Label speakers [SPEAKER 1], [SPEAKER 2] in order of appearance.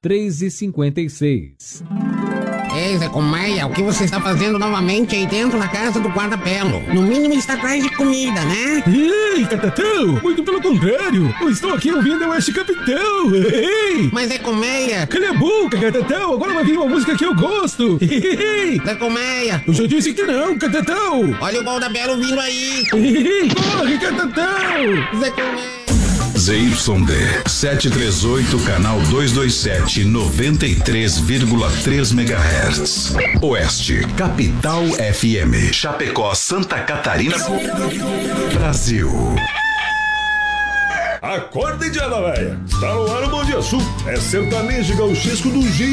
[SPEAKER 1] 3h56.
[SPEAKER 2] Ei, Zé Colmeia, o que você está fazendo novamente aí dentro da casa do guarda-pelo? No mínimo está atrás de comida, né?
[SPEAKER 3] Ei, Catatão, muito pelo contrário. Eu estou aqui ouvindo o Oeste Capitão. Ei!
[SPEAKER 2] Mas Zé Colmeia...
[SPEAKER 3] Cala a boca, Catatão, agora vai vir uma música que eu gosto. Ei!
[SPEAKER 2] Zé Colmeia...
[SPEAKER 3] Eu já disse que não, Catatão.
[SPEAKER 2] Olha o guarda-pelo vindo aí.
[SPEAKER 3] Ei, corre, Catatão.
[SPEAKER 2] Zé Colmeia...
[SPEAKER 4] ZYD 738, canal 227, 93,3 MHz. Oeste, Capital FM. Chapecó, Santa Catarina, Brasil.
[SPEAKER 5] Acorda, Indiana Véia. Está no ar o Bom Dia Sul. É sertanejo gauchesco do jeito